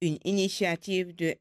une initiative de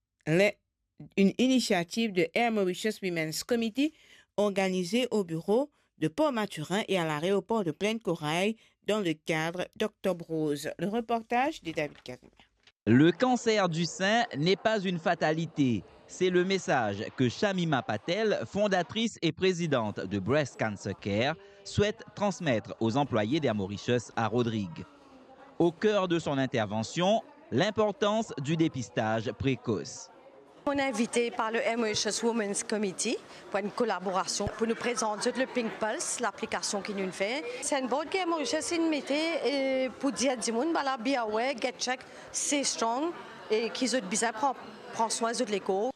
Air Mauritius Women's Committee organisée au bureau de Port-Maturin et à l'aéroport de Plaine-Corail dans le cadre d'Octobre Rose. Le reportage de David Casimir. Le cancer du sein n'est pas une fatalité. C'est le message que Shamima Patel, fondatrice et présidente de Breast Cancer Care, souhaite transmettre aux employés d'Air Mauritius à Rodrigue. Au cœur de son intervention, l'importance du dépistage précoce. On est invité par le Air Mauritius Women's Committee pour une collaboration pour nous présenter le Pink Pulse, l'application qui nous fait. C'est une bonne Air Mauritius mettait pour dire à tout le monde, be aware, get check, stay strong et qu'ils ont besoin prendre soin de l'écho.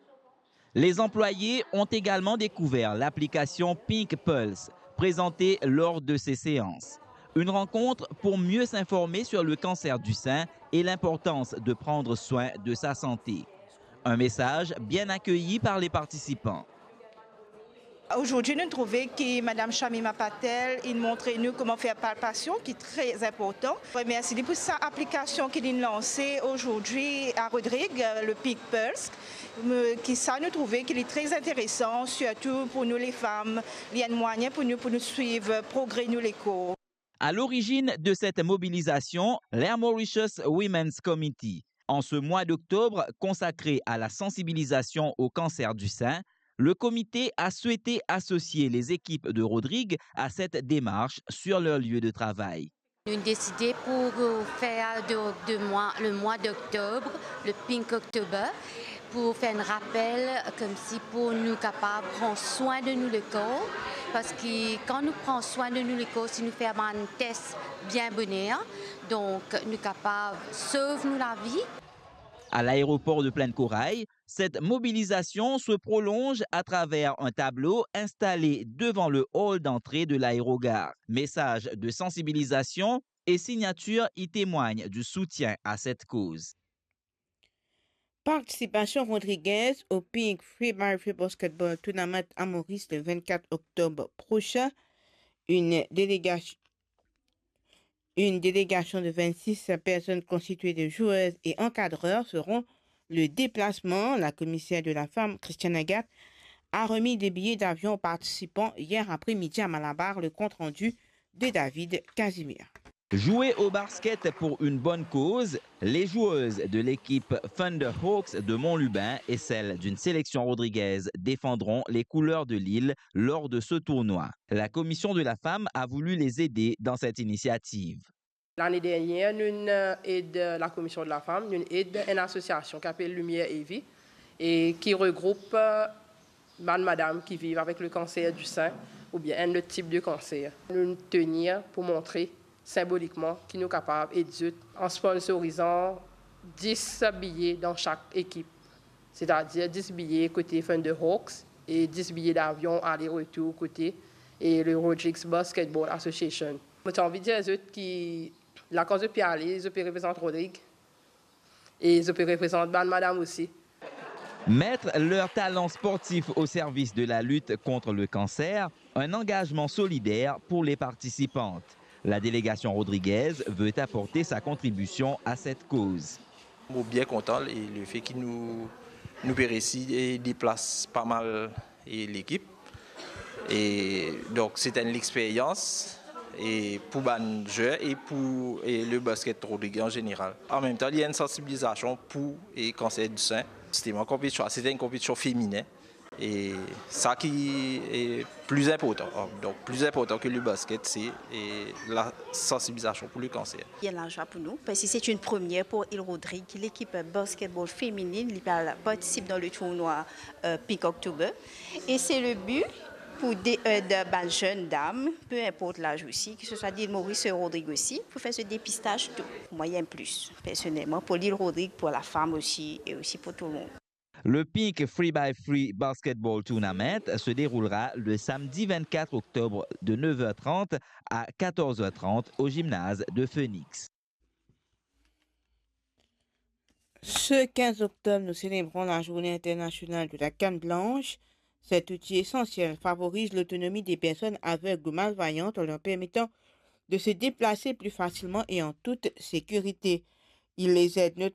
Les employés ont également découvert l'application Pink Pulse, présentée lors de ces séances. Une rencontre pour mieux s'informer sur le cancer du sein et l'importance de prendre soin de sa santé. Un message bien accueilli par les participants. Aujourd'hui, nous trouvons que Mme Shamima Patel montrait nous comment faire palpation, qui est très important. Merci pour cette application qu'il a lancée aujourd'hui à Rodrigue, le Pink Pulse, qui ça nous trouvons qu'il est très intéressant, surtout pour nous les femmes. Il y a un moyen pour nous suivre, progrès nous les cours. À l'origine de cette mobilisation, l'Air Mauritius Women's Committee. En ce mois d'octobre consacré à la sensibilisation au cancer du sein, le comité a souhaité associer les équipes de Rodrigue à cette démarche sur leur lieu de travail. Nous avons décidé pour faire le mois d'octobre, le Pink October, pour faire un rappel comme si pour nous capables de prendre soin de nous le corps. Parce que quand nous prenons soin de nous le corps, si nous faisons un test bien bonheur, donc nous sommes capables de sauver la vie. À l'aéroport de Plaine-Corail, cette mobilisation se prolonge à travers un tableau installé devant le hall d'entrée de l'aérogare. Message de sensibilisation et signature y témoignent du soutien à cette cause. Participation rodriguaise au Pink Free by Free Basketball Tournament à Maurice le 24 octobre prochain. Une délégation de 26 personnes constituée de joueuses et encadreurs feront le déplacement. La commissaire de la femme, Christiane Agathe, a remis des billets d'avion aux participants hier après-midi à Malabar, le compte-rendu de David Casimir. Jouer au basket pour une bonne cause, les joueuses de l'équipe Thunderhawks de Montlubain et celles d'une sélection rodriguaise défendront les couleurs de l'île lors de ce tournoi. La commission de la femme a voulu les aider dans cette initiative. L'année dernière, nous aidons la commission de la femme, nous aidons une association qui s'appelle Lumière et Vie et qui regroupe madame qui vivent avec le cancer du sein ou bien un autre type de cancer. Nous tenir pour montrer symboliquement qu'ils sont capables d'aider en sponsorisant 10 billets dans chaque équipe. C'est-à-dire 10 billets côté Thunderhawks et 10 billets d'avion aller-retour côté et le Rodrigues Basketball Association. J'ai envie de dire que la cause de Pierre, ils représentent Rodrigue et ils représentent madame aussi. Mettre leur talent sportif au service de la lutte contre le cancer, un engagement solidaire pour les participantes. La délégation rodriguaise veut apporter sa contribution à cette cause. Je suis bien content le fait qu'il nous réussit et déplace pas mal l'équipe. Et donc c'est une expérience et pour les jeux et pour le basket rodriguais en général. En même temps, il y a une sensibilisation pour le cancer du sein. C'était une compétition féminine. Et ça qui est plus important. Donc plus important que le basket, c'est la sensibilisation pour le cancer. Il y a l'argent pour nous, parce que c'est une première pour Il Rodrigue, l'équipe basketball féminine qui participe dans le tournoi Pink October. Et c'est le but pour de jeunes dames, peu importe l'âge aussi, que ce soit d'Île Maurice et Rodrigue aussi, pour faire ce dépistage tout. Moyen plus, personnellement, pour l'Île Rodrigue, pour la femme aussi, et aussi pour tout le monde. Le Pink Free by Free Basketball Tournament se déroulera le samedi 24 octobre de 9h30 à 14h30 au gymnase de Phoenix. Ce 15 octobre, nous célébrons la Journée internationale de la canne blanche. Cet outil essentiel favorise l'autonomie des personnes aveugles ou malvoyantes en leur permettant de se déplacer plus facilement et en toute sécurité. Il les aide